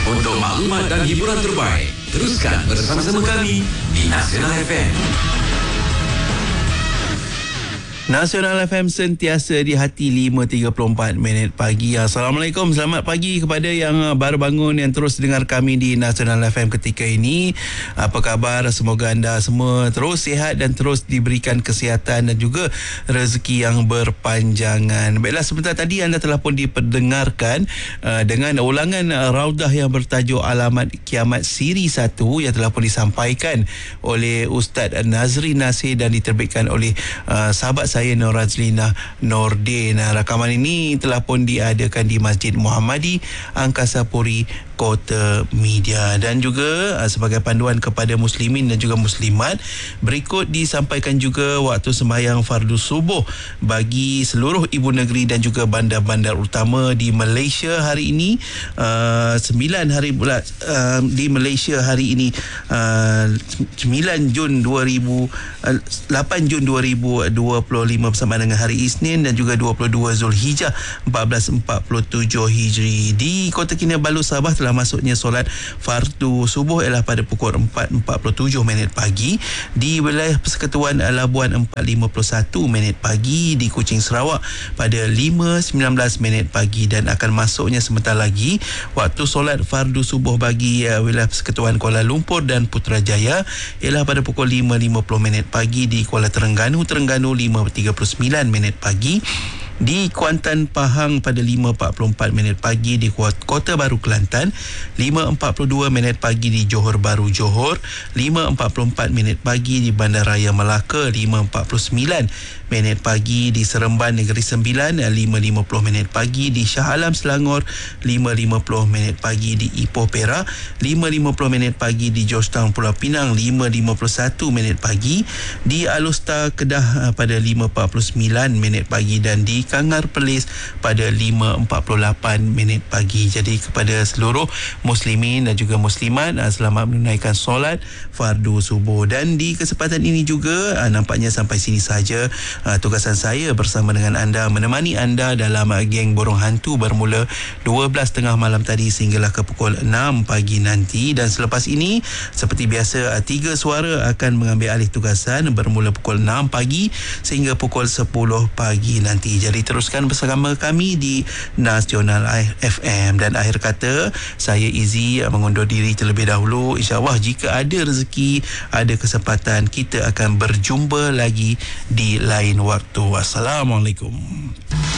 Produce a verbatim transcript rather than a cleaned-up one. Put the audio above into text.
Untuk maklumat dan hiburan terbaik, teruskan bersama-sama kami di Nasional F M. Nasional F M sentiasa di hati lima tiga puluh empat minit pagi. Assalamualaikum, selamat pagi kepada yang baru bangun, yang terus dengar kami di Nasional F M ketika ini. Apa khabar? Semoga anda semua terus sihat dan terus diberikan kesihatan dan juga rezeki yang berpanjangan. Baiklah, sebentar tadi anda telah pun diperdengarkan uh, dengan ulangan uh, Raudah yang bertajuk Alamat Kiamat Siri satu yang telah pun disampaikan oleh Ustaz Nazri Nasir dan diterbitkan oleh uh, sahabat saya saya Nur Razlina Nordin. Rakaman ini telah pun diadakan di Masjid Muhammadi Angkasa Puri, Kota Media. Dan juga sebagai panduan kepada muslimin dan juga muslimat, berikut disampaikan juga waktu sembahyang fardu subuh bagi seluruh ibu negeri dan juga bandar-bandar utama di Malaysia hari ini. uh, sembilan hari bulan uh, di Malaysia hari ini, uh, sembilan Jun dua ribu, uh, lapan Jun dua ribu dua puluh lima bersama dengan hari Isnin, dan juga dua puluh dua Zulhijjah empat belas empat puluh tujuh Hijri. Di Kota Kinabalu, Sabah, telah masuknya solat fardu subuh ialah pada pukul empat empat puluh tujuh minit pagi. Di wilayah Persekutuan Labuan empat lima puluh satu minit pagi. Di Kuching, Sarawak pada lima sembilan belas minit pagi. Dan akan masuknya sebentar lagi waktu solat fardu subuh bagi uh, wilayah Persekutuan Kuala Lumpur dan Putrajaya ialah pada pukul lima lima puluh minit pagi. Di Kuala Terengganu, Terengganu lima tiga puluh sembilan minit pagi. Di Kuantan, Pahang pada lima empat puluh empat minit pagi. Di Kota Baru, Kelantan lima empat puluh dua minit pagi. Di Johor Bahru, Johor lima empat puluh empat minit pagi. Di Bandaraya Melaka lima empat puluh sembilan minit pagi. Di Seremban Negeri Sembilan lima lima puluh minit pagi. Di Shah Alam, Selangor lima lima puluh minit pagi. Di Ipoh, Perak lima lima puluh minit pagi. Di Georgetown, Pulau Pinang lima lima puluh satu minit pagi. Di Alustar, Kedah pada lima empat puluh sembilan minit pagi. Dan di Kangar Perlis pada lima empat puluh lapan minit pagi. Jadi kepada seluruh muslimin dan juga muslimat, selamat menunaikan solat fardu subuh. Dan di kesempatan ini juga nampaknya sampai sini saja tugasan saya bersama dengan anda, menemani anda dalam geng Borong Hantu bermula dua belas tiga puluh malam tadi sehinggalah ke pukul enam pagi nanti. Dan selepas ini seperti biasa, tiga suara akan mengambil alih tugasan bermula pukul enam pagi sehingga pukul sepuluh pagi nanti. Jadi teruskan bersama kami di Nasional F M. Dan akhir kata, saya Izzy mengundur diri terlebih dahulu. InsyaAllah jika ada rezeki, ada kesempatan, kita akan berjumpa lagi di lain waktu. Wassalamualaikum.